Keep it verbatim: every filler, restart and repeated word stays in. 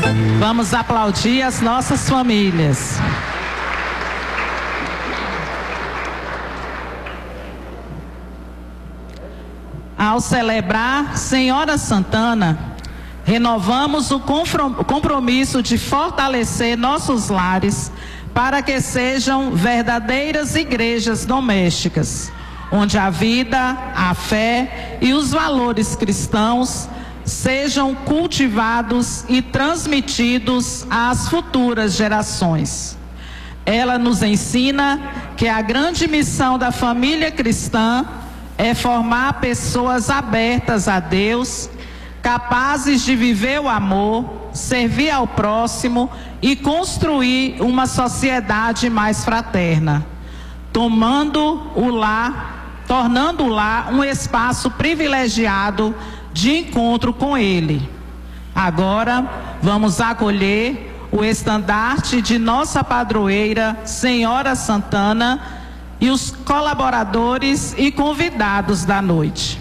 Vamos aplaudir as nossas famílias. Ao celebrar Senhora Santana, renovamos o compromisso de fortalecer nossos lares para que sejam verdadeiras igrejas domésticas, onde a vida, a fé e os valores cristãos sejam cultivados e transmitidos às futuras gerações. Ela nos ensina que a grande missão da família cristã é formar pessoas abertas a Deus, capazes de viver o amor, servir ao próximo e construir uma sociedade mais fraterna, tomando o lar, tornando o lar um espaço privilegiado de encontro com Ele. Agora vamos acolher o estandarte de nossa padroeira, Senhora Santana, e os colaboradores e convidados da noite.